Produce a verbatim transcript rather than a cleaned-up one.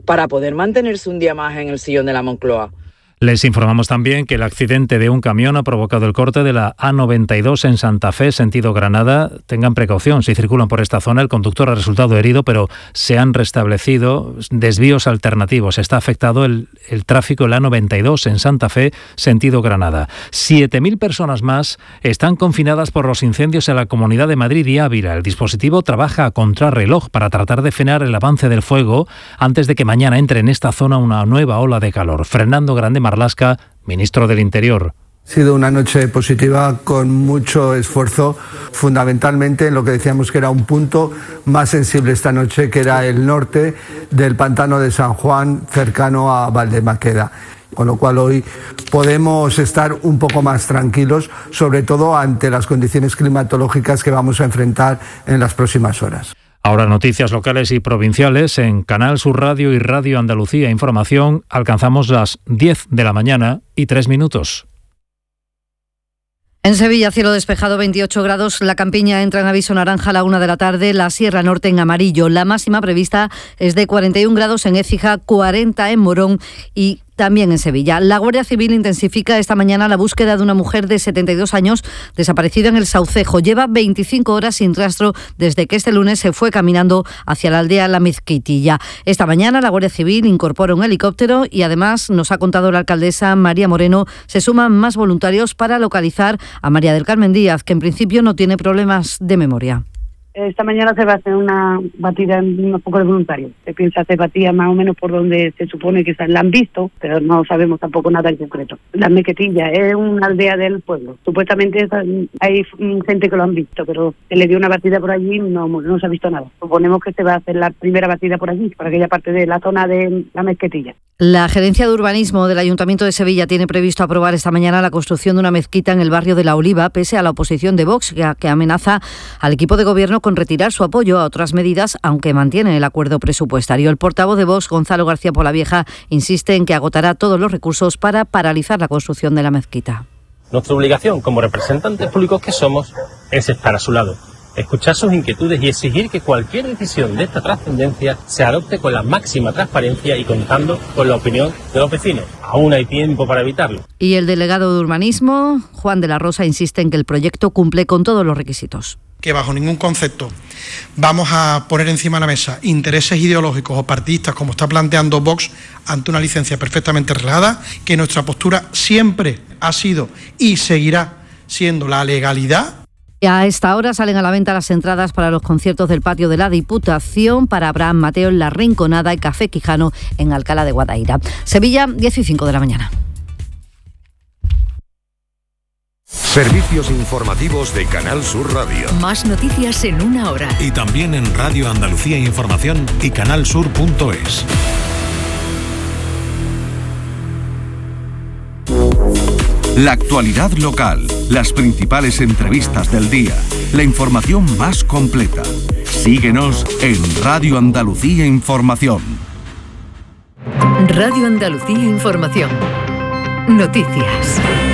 para poder mantenerse un día más en el sillón de la Moncloa. Les informamos también que el accidente de un camión ha provocado el corte de la A noventa y dos en Santa Fe, sentido Granada. Tengan precaución si circulan por esta zona. El conductor ha resultado herido, pero se han restablecido desvíos alternativos. Está afectado el, el tráfico en la A noventa y dos en Santa Fe, sentido Granada. siete mil personas más están confinadas por los incendios en la Comunidad de Madrid y Ávila. El dispositivo trabaja a contrarreloj para tratar de frenar el avance del fuego antes de que mañana entre en esta zona una nueva ola de calor. Fernando Grande Marlasca, ministro del Interior. Ha sido una noche positiva con mucho esfuerzo, fundamentalmente en lo que decíamos que era un punto más sensible esta noche, que era el norte del pantano de San Juan, cercano a Valdemaqueda. Con lo cual hoy podemos estar un poco más tranquilos, sobre todo ante las condiciones climatológicas que vamos a enfrentar en las próximas horas. Ahora noticias locales y provinciales en Canal Sur Radio y Radio Andalucía Información. Alcanzamos las diez de la mañana y tres minutos. En Sevilla, cielo despejado, veintiocho grados. La Campiña entra en aviso naranja a la una de la tarde. La Sierra Norte en amarillo. La máxima prevista es de cuarenta y un grados en Écija, cuarenta en Morón y también en Sevilla. La Guardia Civil intensifica esta mañana la búsqueda de una mujer de setenta y dos años desaparecida en el Saucejo. Lleva veinticinco horas sin rastro desde que este lunes se fue caminando hacia la aldea La Mezquitilla. Esta mañana la Guardia Civil incorpora un helicóptero y además, nos ha contado la alcaldesa María Moreno, se suman más voluntarios para localizar a María del Carmen Díaz, que en principio no tiene problemas de memoria. Esta mañana se va a hacer una batida en unos pocos de voluntarios. Se piensa hacer batida más o menos por donde se supone que la han visto, pero no sabemos tampoco nada en concreto. La Mequetilla es una aldea del pueblo. Supuestamente hay gente que lo han visto, pero se le dio una batida por allí y no, no se ha visto nada. Suponemos que se va a hacer la primera batida por allí, por aquella parte de la zona de la Mezquitilla. La Gerencia de Urbanismo del Ayuntamiento de Sevilla tiene previsto aprobar esta mañana la construcción de una mezquita en el barrio de La Oliva, pese a la oposición de Vox, que, que amenaza al equipo de gobierno con retirar su apoyo a otras medidas, aunque mantiene el acuerdo presupuestario. El portavoz de Vox, Gonzalo García Polavieja, insiste en que agotará todos los recursos para paralizar la construcción de la mezquita. Nuestra obligación como representantes públicos que somos es estar a su lado, escuchar sus inquietudes y exigir que cualquier decisión de esta trascendencia se adopte con la máxima transparencia y contando con la opinión de los vecinos. Aún hay tiempo para evitarlo. Y el delegado de Urbanismo, Juan de la Rosa, insiste en que el proyecto cumple con todos los requisitos. Que bajo ningún concepto vamos a poner encima de la mesa intereses ideológicos o partidistas, como está planteando Vox, ante una licencia perfectamente relajada, que nuestra postura siempre ha sido y seguirá siendo la legalidad. A esta hora salen a la venta las entradas para los conciertos del patio de la Diputación, para Abraham Mateo en La Rinconada y Café Quijano en Alcalá de Guadaira. Sevilla, diez y cinco de la mañana. Servicios informativos de Canal Sur Radio. Más noticias en una hora. Y también en Radio Andalucía Información y canalsur punto es. La actualidad local, las principales entrevistas del día, la información más completa. Síguenos en Radio Andalucía Información. Radio Andalucía Información. Noticias.